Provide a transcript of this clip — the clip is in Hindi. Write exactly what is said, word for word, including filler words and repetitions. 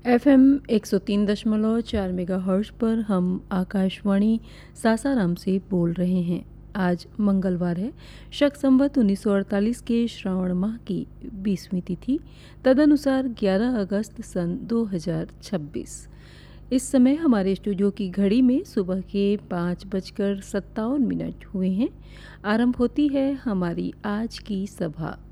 एफ एम एक सौ तीन दशमलव चार मेगाहर्ट्ज पर हम आकाशवाणी सासाराम से बोल रहे हैं। आज मंगलवार है, शक संवत उन्नीस सौ अड़तालीस के श्रावण माह की बीसवीं तिथि, तदनुसार ग्यारह अगस्त सन दो हज़ार छब्बीस। इस समय हमारे स्टूडियो की घड़ी में सुबह के पाँच बजकर सत्तावन मिनट हुए हैं। आरंभ होती है हमारी आज की सभा।